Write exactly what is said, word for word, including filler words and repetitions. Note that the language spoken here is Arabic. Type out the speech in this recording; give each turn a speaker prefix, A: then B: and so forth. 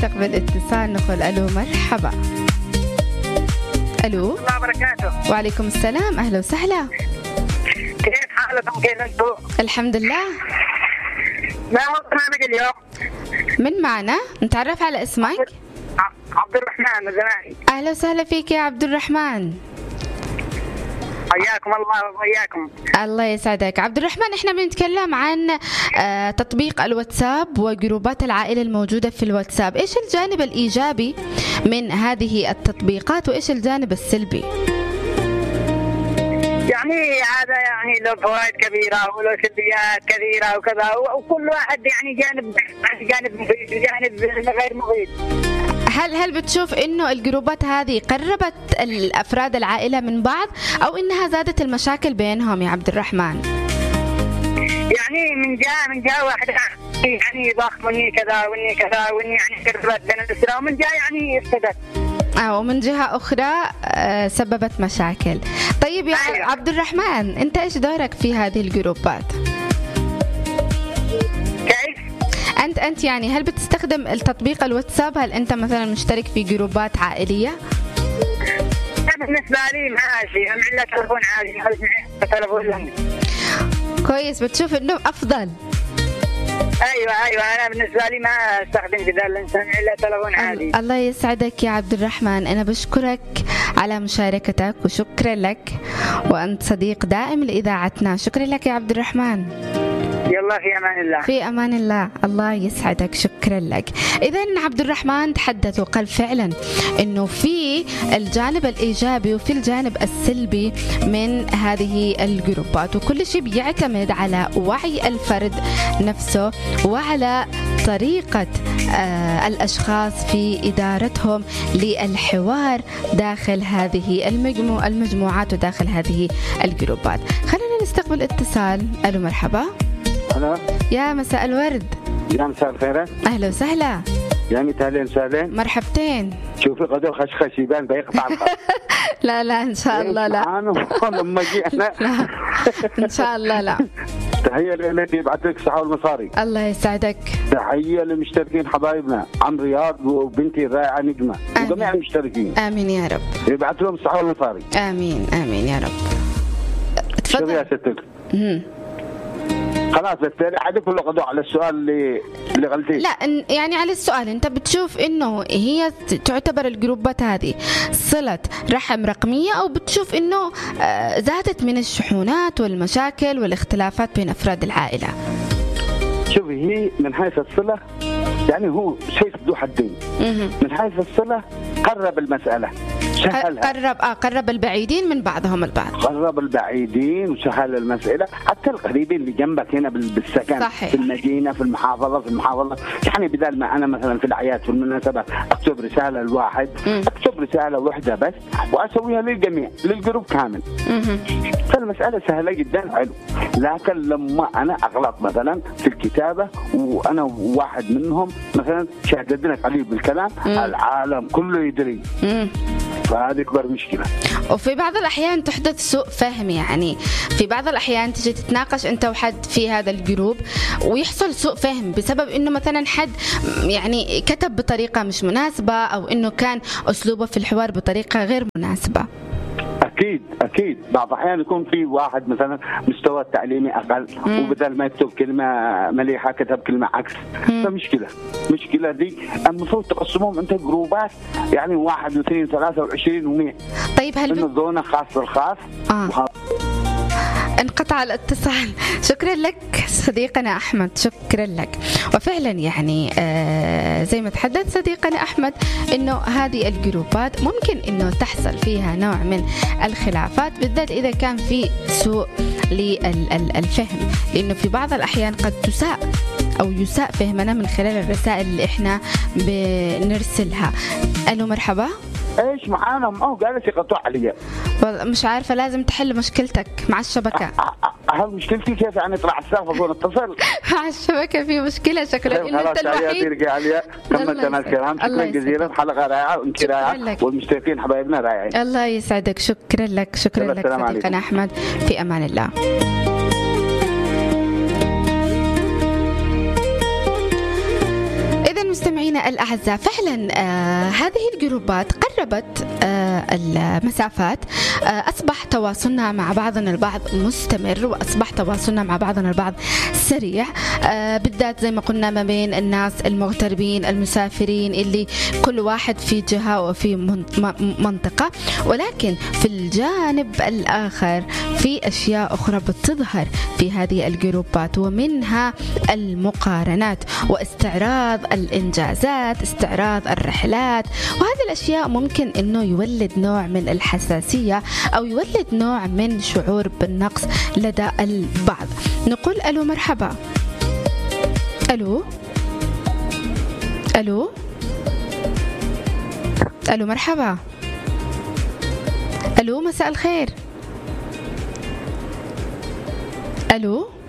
A: نستقبل اتصال نقول ألو مرحبا. ألو.
B: الله وبركاته.
A: وعليكم السلام، أهلا وسهلا.
B: كيف حالكم؟ كيف أنتم؟
A: الحمد لله.
B: ما هو برنامج اليوم؟
A: من معنا؟ نتعرف على اسمك؟
B: عبد الرحمن الزماني.
A: أهلا وسهلا فيك يا عبد الرحمن.
B: حياكم الله وحياكم.
A: الله يسعدك عبد الرحمن. احنا بنتكلم عن آه تطبيق الواتساب وجروبات العائلة الموجودة في الواتساب. ايش الجانب الإيجابي من هذه التطبيقات وايش الجانب السلبي؟
B: يعني هذا يعني له فوائد كبيرة وله سلبيات كثيرة وكذا، وكل واحد يعني جانب جانب مفيد وجانب غير مفيد.
A: هل هل بتشوف انه الجروبات هذه قربت الافراد العائله من بعض او انها زادت المشاكل بينهم يا عبد الرحمن؟
B: يعني من جهه من جهه واحده يعني ضخم واني كذا واني كذا واني يعني قربت بين الاسره، ومن جهه يعني افسدت.
A: اه ومن جهه اخرى آه سببت مشاكل. طيب يا أيوة. عبد الرحمن، انت ايش دورك في هذه الجروبات؟ أنت أنت يعني هل بتستخدم التطبيق الواتساب؟ هل أنت مثلا مشترك في جروبات عائلية؟
B: بالنسبة لي ماشي، أعمل تلفون عادي، أعمل تلفون.
A: كويس، بتشوف إنه أفضل.
B: أيوة أيوة أنا بالنسبة لي ما أستخدم كذا الإنسان إلا تلفون عادي.
A: الله يسعدك يا عبد الرحمن، أنا بشكرك على مشاركتك وشكرا لك، وأنت صديق دائم لإذاعتنا. شكرا لك يا عبد الرحمن.
B: يلا في أمان الله.
A: في أمان الله. الله يسعدك، شكرا لك. إذن عبد الرحمن تحدث وقال فعلا إنه في الجانب الإيجابي وفي الجانب السلبي من هذه الجروبات، وكل شيء بيعتمد على وعي الفرد نفسه وعلى طريقة آه الأشخاص في إدارتهم للحوار داخل هذه المجموع المجموعات وداخل هذه الجروبات. خلينا نستقبل اتصال. ألو مرحبا.
C: أنا
A: يا مساء الورد.
C: يا مساء الخير.
A: أهلا وسهلا.
C: يا مثالين سالين.
A: مرحبتين.
C: شوفي غدو خشخش يبان بيقطع الخط.
A: لا لا إن شاء الله لا.
C: أنا لما جينا.
A: لا إن شاء الله لا.
C: تحية للذي يبعث لك الصحة والمصاري.
A: الله يسعدك.
C: تحية للمشتركين حبايبنا عم رياض وبنتي الرائعة نجمة وجميع المشتركين.
A: آمين يا رب.
C: يبعث لهم الصحة والمصاري.
A: آمين آمين يا رب.
C: تفضل. يا ستر. خلاص بالتالي عادي كله قضوا على السؤال اللي اللي غلطيه.
A: لا يعني على السؤال انت بتشوف انه هي تعتبر الجروبات هذه صلة رحم رقمية، او بتشوف انه زادت من الشحونات والمشاكل والاختلافات بين افراد العائلة؟
C: شوفي هي من حيث الصلة يعني هو شيء ذو حدين. من حيث الصلة قرب المسألة، سهلها.
A: قرب اه قرب البعيدين من بعضهم البعض.
C: قرب البعيدين وسهل المسألة، حتى القريبين اللي جنبك هنا بالسكن.
A: صحيح.
C: في المدينة في المحافظة في المحافظة يعني بدل ما أنا مثلا في الأعياد في المناسبة أكتب رسالة لواحد، أكتب رسالة واحدة بس وأسويها للجميع للجروب كامل. مم. فالمسألة سهلة جدا حلو. لكن لما أنا أغلط مثلا في الكتابة وأنا واحد منهم مثلا شهددنا عليه بالكلام، مم. العالم كله يدري. مم. فهذه أكبر مشكلة.
A: وفي بعض الأحيان تحدث سوء فهم، يعني في بعض الأحيان تجي تتناقش أنت وحد في هذا الجروب ويحصل سوء فهم بسبب إنه مثلا حد يعني كتب بطريقة مش مناسبة أو إنه كان أسلوبه في الحوار بطريقة غير مناسبة.
C: أكيد أكيد بعض الأحيان يكون في واحد مثلا مستوى التعليمي أقل، مم. وبدل ما يكتب كلمة مليحة كتب كلمة عكس. مم. فمشكلة مشكلة دي المفروض تقسمهم أنت جروبات، يعني واحد واثنين ثلاثة وعشرين ومئة.
A: طيب هل
C: إنه زونة خاص بالخاص. آه.
A: انقطع الاتصال. شكرا لك صديقنا أحمد، شكرا لك. وفعلا يعني آه زي ما تحدث صديقنا أحمد إنه هذه الجروبات ممكن إنه تحصل فيها نوع من الخلافات، بالذات إذا كان في سوء للفهم، لأنه في بعض الأحيان قد تساء أو يساء فهمنا من خلال الرسائل اللي إحنا بنرسلها. ألو مرحبا.
C: ايش معانا؟ ما هو جالس يقطع علي.
A: مش عارفه، لازم تحل مشكلتك مع الشبكه.
C: هل مشكلتي كيف يعني اطلع السقف اقول اتصل؟
A: مع الشبكه في مشكله شكلك انه انت الوحيد.
C: عليا كملت الكلام. شكرا جزيلا، حلقه رائعه وانت رائعه والمشتركين حبايبنا رائعين.
A: الله يسعدك، شكرا لك شكرا لك صديقنا احمد، في امان الله. مستمعين مستمعينا الأعزاء، فعلا آه هذه الجروبات قربت آه المسافات، آه أصبح تواصلنا مع بعضنا البعض مستمر، وأصبح تواصلنا مع بعضنا البعض سريع، آه بالذات زي ما قلنا ما بين الناس المغتربين المسافرين اللي كل واحد في جهة وفي منطقة. ولكن في الجانب الآخر في أشياء أخرى بتظهر في هذه الجروبات، ومنها المقارنات واستعراض الإنجازات، استعراض الرحلات، وهذه الأشياء ممكن أنه يولد نوع من الحساسية أو يولد نوع من شعور بالنقص لدى البعض. نقول ألو مرحبا. ألو ألو ألو مرحبا. ألو مساء الخير. ألو